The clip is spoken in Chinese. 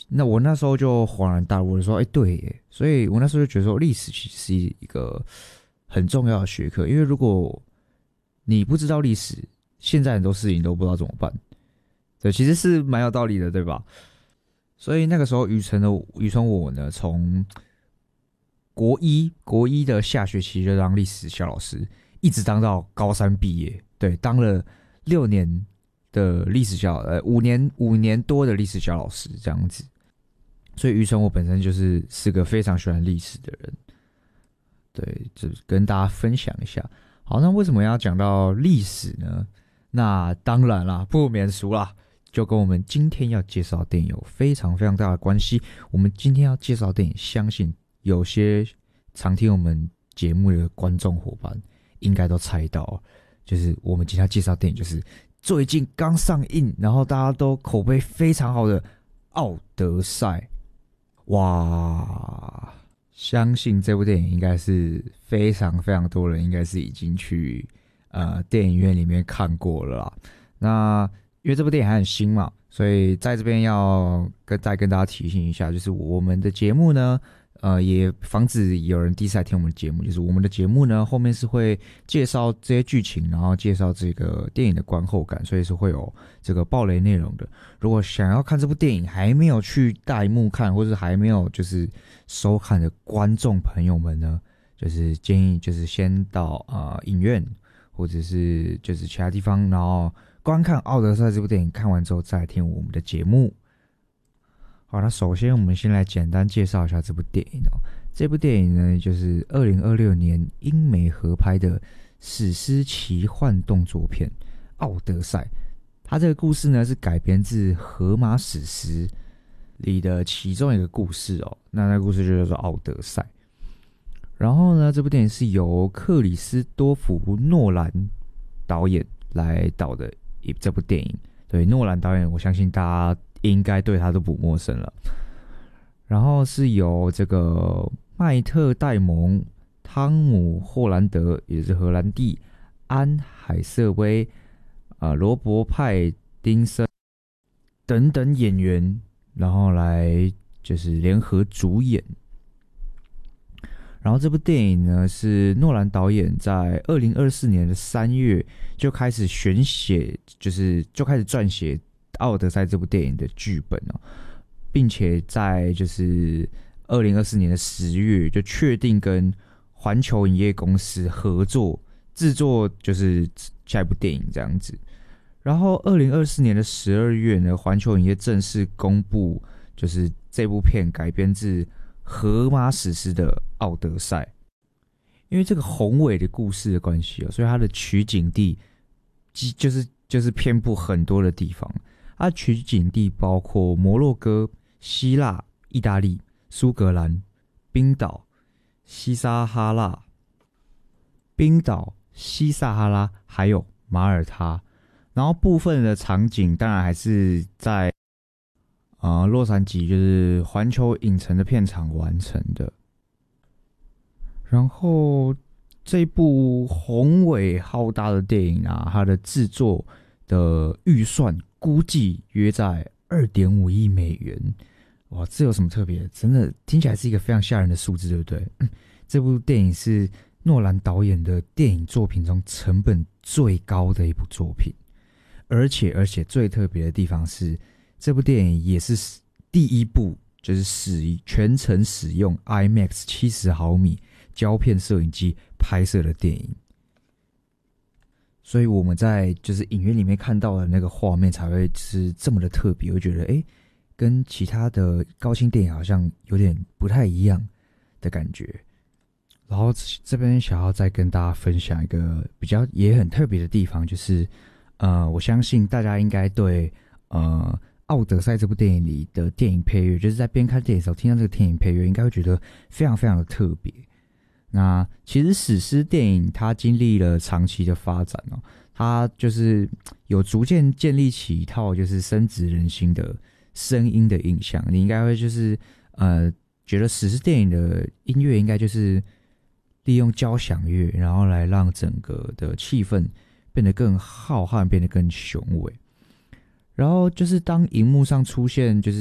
那我那时候就恍然大悟的说，对耶，所以我那时候就觉得说，历史其实是一个很重要的学科，因为如果你不知道历史，现在很多事情都不知道怎么办。对，其实是蛮有道理的，对吧？所以那个时候，愚蠢我呢，从国一的下学期就当历史小老师，一直当到高三毕业，对，当了6年的历史小5年多的历史小老师这样子。所以愚蠢我本身是个非常喜欢历史的人，对，就跟大家分享一下。好，那为什么要讲到历史呢？那当然啦，不免俗啦，就跟我们今天要介绍的电影有非常非常大的关系。我们今天要介绍的电影，相信有些常听我们节目的观众伙伴应该都猜到，就是我们今天要介绍的电影就是最近刚上映，然后大家都口碑非常好的《奥德赛》。哇，相信这部电影应该是非常非常多人应该是已经去电影院里面看过了啦。那因为这部电影还很新嘛，所以在这边要再跟大家提醒一下，就是我们的节目呢，也防止有人第一次来听我们的节目，就是我们的节目呢后面是会介绍这些剧情，然后介绍这个电影的观后感，所以是会有这个爆雷内容的。如果想要看这部电影还没有去大荧幕看，或者还没有就是收看的观众朋友们呢，就是建议就是先到影院或者是就是其他地方，然后观看《奥德赛》这部电影，看完之后再来听我们的节目。好，那首先我们先来简单介绍一下这部电影哦。这部电影呢，就是2026年英美合拍的史诗奇幻动作片《奥德赛》。它这个故事呢是改编自荷马史诗里的其中一个故事哦。那故事就叫做《奥德赛》。然后呢，这部电影是由克里斯多弗·诺兰导演来导的这部电影。对，诺兰导演，我相信大家应该对他都不陌生了。然后是由这个麦特·戴蒙、汤姆·霍兰德，也是荷兰弟，安·海瑟薇、罗伯·派丁森等等演员，然后来就是联合主演。然后这部电影呢，是诺兰导演在2024年的3月就开始选写，就开始撰写《奥德赛》这部电影的剧本哦，并且在就是2024年的10月就确定跟环球影业公司合作制作就是下一部电影这样子。然后2024年的12月呢，环球影业正式公布就是这部片改编自荷马史诗的《奥德赛》。因为这个宏伟的故事的关系，所以它的取景地就是遍布很多的地方。它取景地包括摩洛哥、希腊、意大利、苏格兰、冰岛、西撒哈拉，还有马耳他。然后部分的场景当然还是在洛杉矶，就是环球影城的片场完成的。然后这部宏伟浩大的电影啊，它的制作的预算估计约在2.5亿美元。哇，这有什么特别？真的听起来是一个非常吓人的数字，对不对？这部电影是诺兰导演的电影作品中成本最高的一部作品，而且最特别的地方是，这部电影也是第一部就是全程使用 IMAX 70毫米胶片摄影机拍摄的电影，所以我们在就是影院里面看到的那个画面才会是这么的特别，会觉得跟其他的高清电影好像有点不太一样的感觉。然后这边想要再跟大家分享一个比较也很特别的地方，就是我相信大家应该对《奥德赛》这部电影里的电影配乐，就是在边看电影的时候听到这个电影配乐，应该会觉得非常非常的特别。那其实史诗电影它经历了长期的发展哦，它就是有逐渐建立起一套就是深植人心的声音的印象。你应该会就是觉得史诗电影的音乐应该就是利用交响乐，然后来让整个的气氛变得更浩瀚，变得更雄伟。然后就是当荧幕上出现就是